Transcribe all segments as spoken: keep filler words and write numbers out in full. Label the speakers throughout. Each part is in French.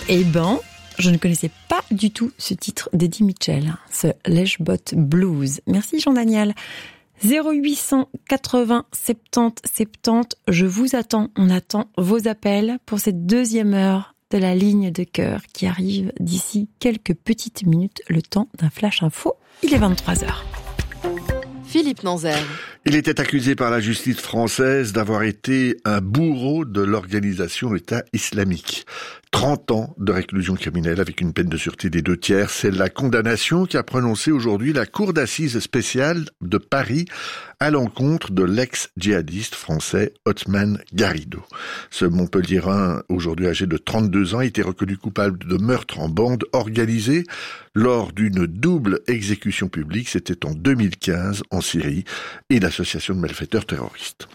Speaker 1: Eh ben, je ne connaissais pas du tout ce titre d'Eddie Mitchell, ce Lèche-Botte Blues. Merci Jean-Daniel. zéro huit cent quatre-vingts soixante-dix soixante-dix, je vous attends. On attend vos appels pour cette deuxième heure de la ligne de cœur qui arrive d'ici quelques petites minutes, le temps d'un flash info. Il est vingt-trois heures.
Speaker 2: Philippe Nanzer.
Speaker 3: Il était accusé par la justice française d'avoir été un bourreau de l'organisation État islamique. trente ans de réclusion criminelle avec une peine de sûreté des deux tiers. C'est la condamnation qu'a prononcée aujourd'hui la Cour d'assises spéciale de Paris à l'encontre de l'ex-djihadiste français Othman Garrido. Ce Montpelliérain, aujourd'hui âgé de trente-deux ans, a été reconnu coupable de meurtre en bande organisée lors d'une double exécution publique. C'était en deux mille quinze en Syrie et l'association de malfaiteurs terroristes.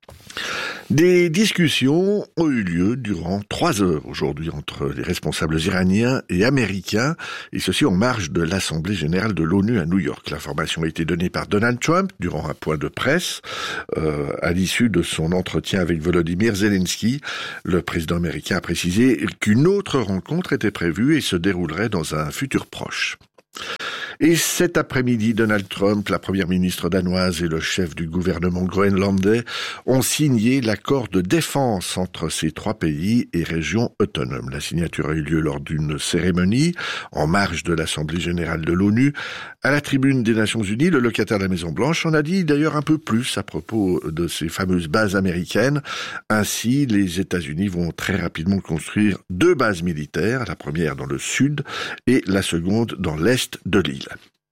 Speaker 3: Des discussions ont eu lieu durant trois heures aujourd'hui entre les responsables iraniens et américains, et ceci en marge de l'Assemblée générale de l'ONU à New York. L'information a été donnée par Donald Trump durant un point de presse euh, à l'issue de son entretien avec Volodymyr Zelensky. Le président américain a précisé qu'une autre rencontre était prévue et se déroulerait dans un futur proche. Et cet après-midi, Donald Trump, la première ministre danoise et le chef du gouvernement groenlandais ont signé l'accord de défense entre ces trois pays et régions autonomes. La signature a eu lieu lors d'une cérémonie en marge de l'Assemblée générale de l'ONU. À la tribune des Nations Unies, le locataire de la Maison-Blanche en a dit d'ailleurs un peu plus à propos de ces fameuses bases américaines. Ainsi, les États-Unis vont très rapidement construire deux bases militaires, la première dans le sud et la seconde dans l'est de l'île.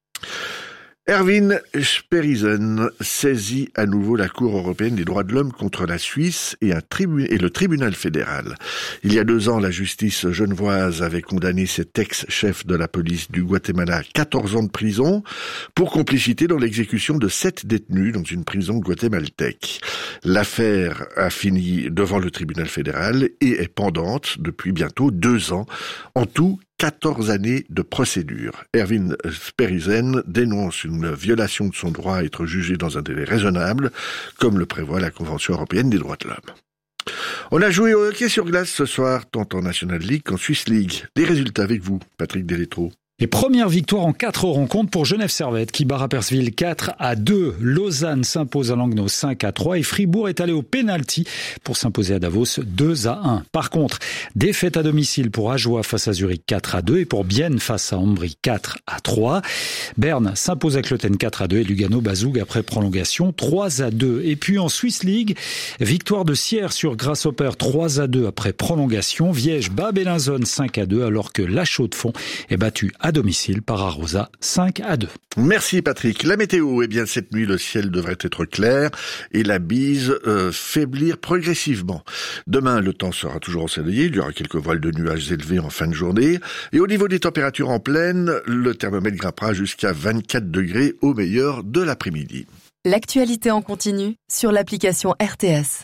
Speaker 3: Erwin Sperisen saisit à nouveau la Cour européenne des droits de l'homme contre la Suisse et, un tribu- et le tribunal fédéral. Il y a deux ans, la justice genevoise avait condamné cet ex-chef de la police du Guatemala à quatorze ans de prison pour complicité dans l'exécution de sept détenus dans une prison guatémaltèque. L'affaire a fini devant le tribunal fédéral et est pendante depuis bientôt deux ans. En tout, quatorze années de procédure. Erwin Sperisen dénonce une violation de son droit à être jugé dans un délai raisonnable, comme le prévoit la Convention européenne des droits de l'homme. On a joué au hockey sur glace ce soir, tant en National League qu'en Swiss League. Les résultats avec vous, Patrick Delétro.
Speaker 4: Et première victoire en quatre rencontres pour Genève Servette qui bat Rapperswil quatre à deux. Lausanne s'impose à Langnau cinq à trois et Fribourg est allé au pénalty pour s'imposer à Davos deux à un. Par contre, défaite à domicile pour Ajoie face à Zurich quatre à deux et pour Bienne face à Ambry quatre à trois. Berne s'impose à Cloten quatre à deux et Lugano bat Zug après prolongation trois à deux. Et puis en Swiss League, victoire de Sierre sur Grasshopper trois à deux après prolongation. Viège bat Bellinzone cinq à deux alors que La Chaux-de-Fonds est battu à domicile par Arosa cinq à deux.
Speaker 3: Merci Patrick. La météo, eh bien cette nuit le ciel devrait être clair et la bise euh, faiblir progressivement. Demain le temps sera toujours ensoleillé, il y aura quelques voiles de nuages élevés en fin de journée et au niveau des températures en plaine, le thermomètre grimpera jusqu'à vingt-quatre degrés au meilleur de l'après-midi.
Speaker 2: L'actualité en continu sur l'application R T S.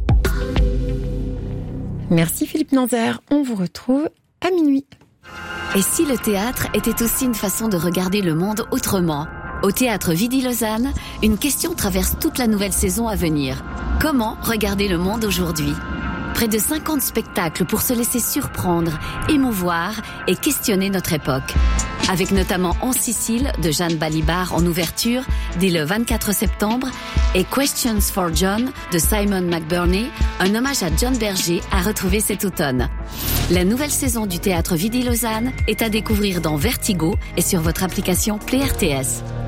Speaker 1: Merci Philippe Nanzer, on vous retrouve à minuit.
Speaker 5: Et si le théâtre était aussi une façon de regarder le monde autrement ? Au Théâtre Vidy-Lausanne, une question traverse toute la nouvelle saison à venir. Comment regarder le monde aujourd'hui ? Près de cinquante spectacles pour se laisser surprendre, émouvoir et questionner notre époque. Avec notamment En Sicile de Jeanne Balibar en ouverture dès le vingt-quatre septembre et Questions for John de Simon McBurney, un hommage à John Berger à retrouver cet automne. La nouvelle saison du Théâtre Vidy-Lausanne est à découvrir dans Vertigo et sur votre application Play R T S.